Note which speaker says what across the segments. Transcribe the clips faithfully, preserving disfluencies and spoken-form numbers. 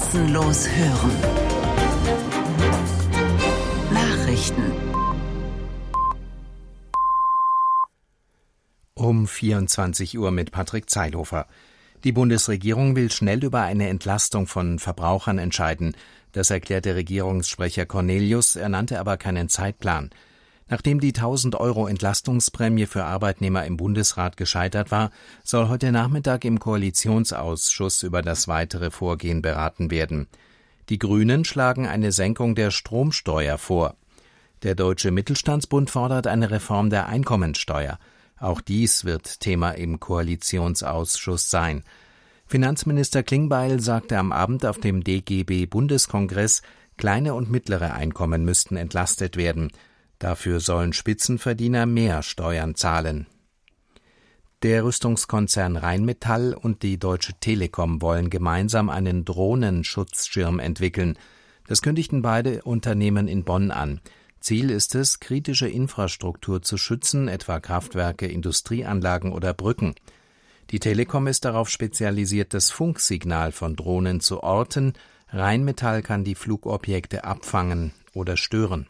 Speaker 1: Grenzenlos hören. Nachrichten.
Speaker 2: Um vierundzwanzig Uhr mit Patrick Zeilhofer. Die Bundesregierung will schnell über eine Entlastung von Verbrauchern entscheiden. Das erklärte Regierungssprecher Cornelius, er nannte aber keinen Zeitplan. Nachdem die tausend Euro Entlastungsprämie für Arbeitnehmer im Bundesrat gescheitert war, soll heute Nachmittag im Koalitionsausschuss über das weitere Vorgehen beraten werden. Die Grünen schlagen eine Senkung der Stromsteuer vor. Der Deutsche Mittelstandsbund fordert eine Reform der Einkommensteuer. Auch dies wird Thema im Koalitionsausschuss sein. Finanzminister Klingbeil sagte am Abend auf dem D G B-Bundeskongress, kleine und mittlere Einkommen müssten entlastet werden. Dafür sollen Spitzenverdiener mehr Steuern zahlen. Der Rüstungskonzern Rheinmetall und die Deutsche Telekom wollen gemeinsam einen Drohnenschutzschirm entwickeln. Das kündigten beide Unternehmen in Bonn an. Ziel ist es, kritische Infrastruktur zu schützen, etwa Kraftwerke, Industrieanlagen oder Brücken. Die Telekom ist darauf spezialisiert, das Funksignal von Drohnen zu orten. Rheinmetall kann die Flugobjekte abfangen oder stören.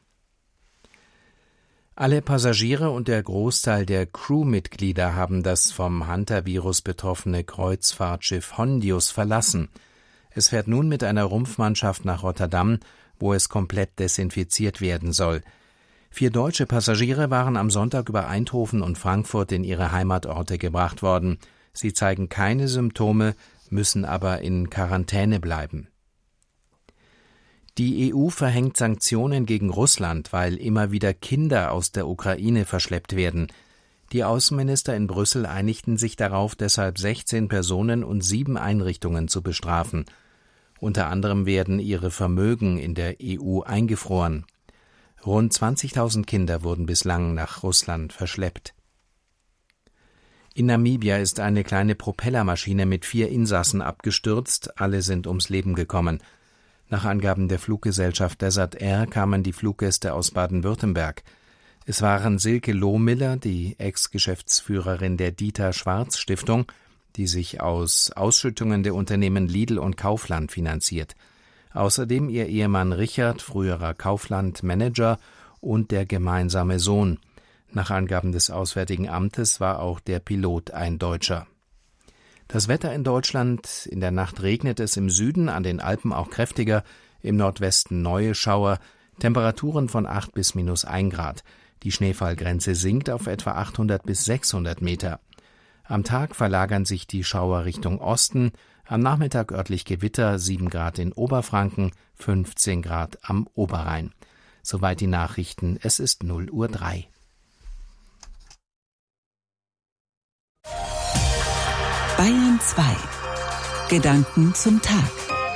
Speaker 2: Alle Passagiere und der Großteil der Crewmitglieder haben das vom Hantavirus betroffene Kreuzfahrtschiff Hondius verlassen. Es fährt nun mit einer Rumpfmannschaft nach Rotterdam, wo es komplett desinfiziert werden soll. Vier deutsche Passagiere waren am Sonntag über Eindhoven und Frankfurt in ihre Heimatorte gebracht worden. Sie zeigen keine Symptome, müssen aber in Quarantäne bleiben. Die E U verhängt Sanktionen gegen Russland, weil immer wieder Kinder aus der Ukraine verschleppt werden. Die Außenminister in Brüssel einigten sich darauf, deshalb sechzehn Personen und sieben Einrichtungen zu bestrafen. Unter anderem werden ihre Vermögen in der E U eingefroren. Rund zwanzigtausend Kinder wurden bislang nach Russland verschleppt. In Namibia ist eine kleine Propellermaschine mit vier Insassen abgestürzt, alle sind ums Leben gekommen. Nach Angaben der Fluggesellschaft Desert Air kamen die Fluggäste aus Baden-Württemberg. Es waren Silke Lohmiller, die Ex-Geschäftsführerin der Dieter-Schwarz-Stiftung, die sich aus Ausschüttungen der Unternehmen Lidl und Kaufland finanziert. Außerdem ihr Ehemann Richard, früherer Kaufland-Manager, und der gemeinsame Sohn. Nach Angaben des Auswärtigen Amtes war auch der Pilot ein Deutscher. Das Wetter in Deutschland: In der Nacht regnet es im Süden, an den Alpen auch kräftiger, im Nordwesten neue Schauer, Temperaturen von acht bis minus ein Grad. Die Schneefallgrenze sinkt auf etwa achthundert bis sechshundert Meter. Am Tag verlagern sich die Schauer Richtung Osten, am Nachmittag örtlich Gewitter, sieben Grad in Oberfranken, fünfzehn Grad am Oberrhein. Soweit die Nachrichten, es ist null Uhr drei.
Speaker 1: Bayern zwei. Gedanken zum Tag.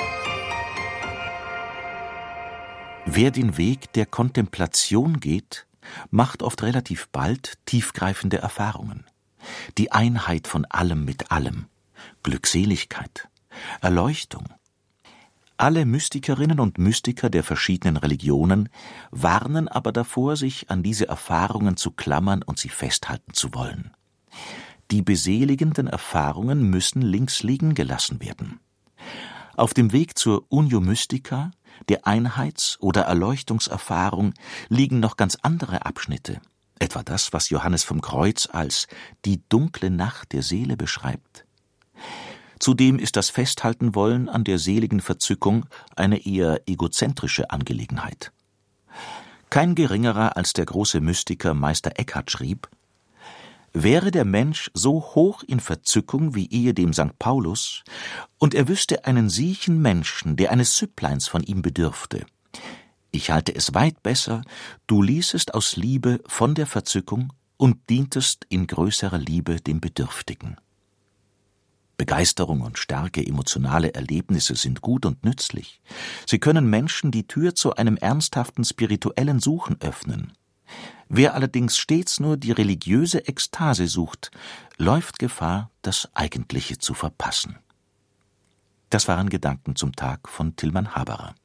Speaker 3: Wer den Weg der Kontemplation geht, macht oft relativ bald tiefgreifende Erfahrungen. Die Einheit von allem mit allem, Glückseligkeit, Erleuchtung. Alle Mystikerinnen und Mystiker der verschiedenen Religionen warnen aber davor, sich an diese Erfahrungen zu klammern und sie festhalten zu wollen. Die beseligenden Erfahrungen müssen links liegen gelassen werden. Auf dem Weg zur Unio Mystica, der Einheits- oder Erleuchtungserfahrung, liegen noch ganz andere Abschnitte, etwa das, was Johannes vom Kreuz als die dunkle Nacht der Seele beschreibt. Zudem ist das Festhalten-Wollen an der seligen Verzückung eine eher egozentrische Angelegenheit. Kein geringerer als der große Mystiker Meister Eckhart schrieb: Wäre der Mensch so hoch in Verzückung wie ehedem Sankt Paulus, und er wüsste einen siechen Menschen, der eines Süppleins von ihm bedürfte. Ich halte es weit besser, du ließest aus Liebe von der Verzückung und dientest in größerer Liebe dem Bedürftigen. Begeisterung und starke emotionale Erlebnisse sind gut und nützlich. Sie können Menschen die Tür zu einem ernsthaften spirituellen Suchen öffnen. Wer allerdings stets nur die religiöse Ekstase sucht, läuft Gefahr, das Eigentliche zu verpassen. Das waren Gedanken zum Tag von Tilman Haberer.